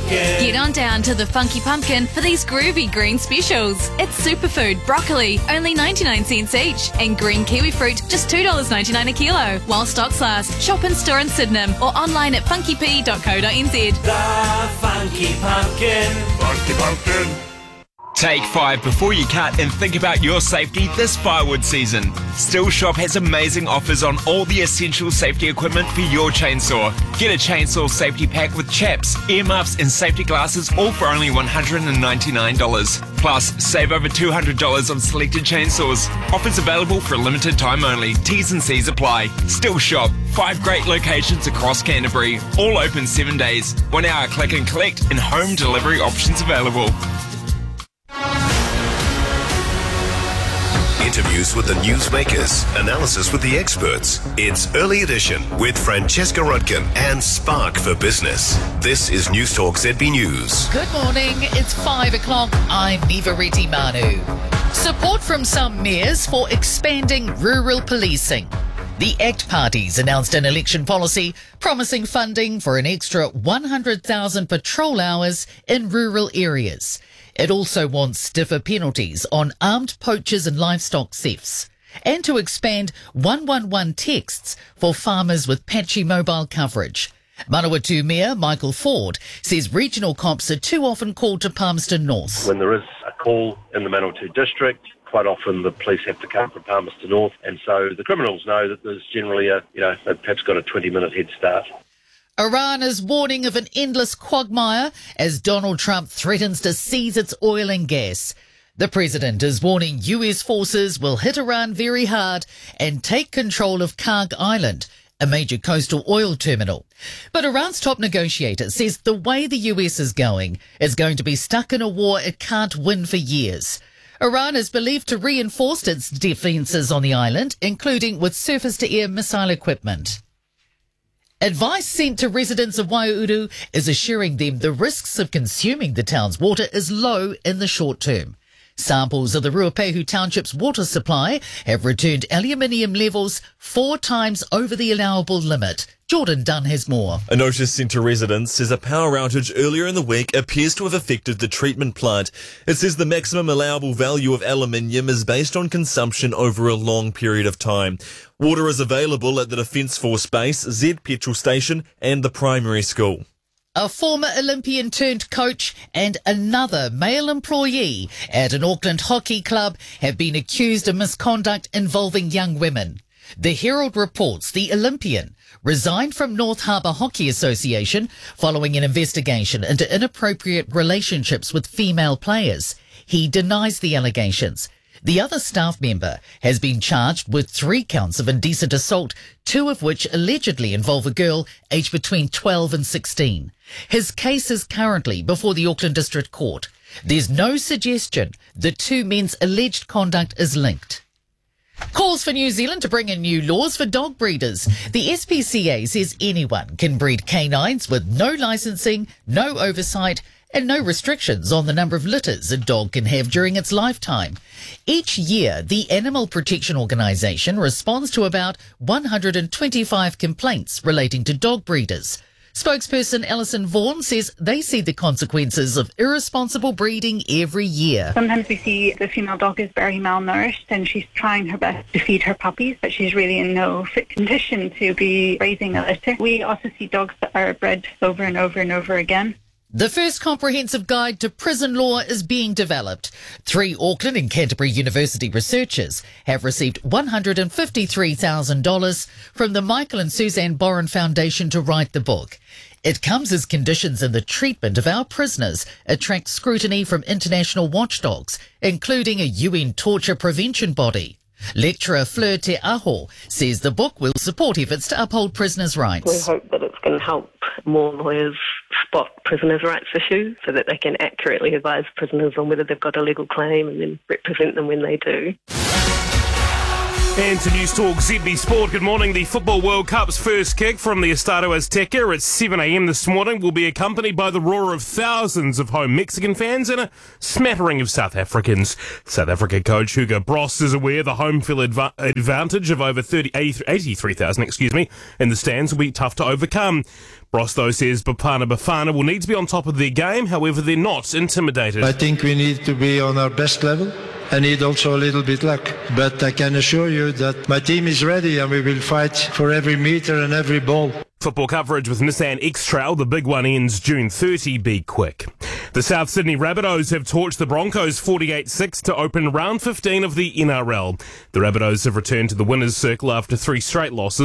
Pumpkin. Get on down to the Funky Pumpkin for these groovy green specials. It's superfood broccoli, only 99 cents each, and green kiwi fruit, just $2.99 a kilo. While stocks last, shop in store in Sydenham or online at funkyp.co.nz. The Funky Pumpkin. Funky Pumpkin. Take 5 before you cut and think about your safety this firewood season. Still Shop has amazing offers on all the essential safety equipment for your chainsaw. Get a chainsaw safety pack with chaps, earmuffs and safety glasses all for only $199. Plus, save over $200 on selected chainsaws. Offers available for a limited time only. T's and C's apply. Still Shop. 5 great locations across Canterbury. All open 7 days. 1 hour click and collect and home delivery options available. Interviews with the newsmakers, analysis with the experts. It's Early Edition with Francesca Rudkin and Spark for Business. This is News Talk ZB News. Good morning, it's 5 o'clock. I'm Niva Reti Manu. Support from some mayors for expanding rural policing. The ACT parties announced an election policy promising funding for an extra 100,000 patrol hours in rural areas. It also wants stiffer penalties on armed poachers and livestock thefts, and to expand 111 texts for farmers with patchy mobile coverage. Manawatu Mayor Michael Ford says regional cops are too often called to Palmerston North. When there is a call in the Manawatu district, quite often the police have to come from Palmerston North, and so the criminals know that there's generally they've perhaps got a 20-minute head start. Iran is warning of an endless quagmire as Donald Trump threatens to seize its oil and gas. The president is warning US forces will hit Iran very hard and take control of Karg Island, a major coastal oil terminal. But Iran's top negotiator says the way the US is going to be stuck in a war it can't win for years. Iran is believed to reinforce its defences on the island, including with surface-to-air missile equipment. Advice sent to residents of Waiuru is assuring them the risks of consuming the town's water is low in the short term. Samples of the Ruapehu Township's water supply have returned aluminium levels 4 times over the allowable limit. Jordan Dunn has more. A notice sent to residents says a power outage earlier in the week appears to have affected the treatment plant. It says the maximum allowable value of aluminium is based on consumption over a long period of time. Water is available at the Defence Force Base, Z petrol station and the primary school. A former Olympian turned coach and another male employee at an Auckland hockey club have been accused of misconduct involving young women. The Herald reports the Olympian resigned from North Harbour Hockey Association following an investigation into inappropriate relationships with female players. He denies the allegations. The other staff member has been charged with 3 counts of indecent assault, 2 of which allegedly involve a girl aged between 12 and 16. His case is currently before the Auckland District Court. There's no suggestion the 2 men's alleged conduct is linked. Calls for New Zealand to bring in new laws for dog breeders. The SPCA says anyone can breed canines with no licensing, no oversight, and no restrictions on the number of litters a dog can have during its lifetime. Each year, the Animal Protection Organisation responds to about 125 complaints relating to dog breeders. Spokesperson Alison Vaughan says they see the consequences of irresponsible breeding every year. Sometimes we see the female dog is very malnourished and she's trying her best to feed her puppies, but she's really in no fit condition to be raising a litter. We also see dogs that are bred over and over and over again. The first comprehensive guide to prison law is being developed. 3 Auckland and Canterbury University researchers have received $153,000 from the Michael and Suzanne Boren Foundation to write the book. It comes as conditions in the treatment of our prisoners attract scrutiny from international watchdogs, including a UN torture prevention body. Lecturer Fleur Te Aho says the book will support efforts to uphold prisoners' rights. We hope that it's going to help more lawyers spot prisoners' rights issues so that they can accurately advise prisoners on whether they've got a legal claim and then represent them when they do. And to News Talk ZB Sport, good morning. The Football World Cup's first kick from the Estadio Azteca at 7 a.m. this morning will be accompanied by the roar of thousands of home Mexican fans and a smattering of South Africans. South Africa coach Hugo Bross is aware the home field advantage of over 83,000 in the stands will be tough to overcome. Bross, though, says Bafana will need to be on top of their game. However, they're not intimidated. I think we need to be on our best level. I need also a little bit luck. But I can assure you that my team is ready and we will fight for every metre and every ball. Football coverage with Nissan X-Trail. The big one ends June 30. Be quick. The South Sydney Rabbitohs have torched the Broncos 48-6 to open round 15 of the NRL. The Rabbitohs have returned to the winners' circle after 3 straight losses.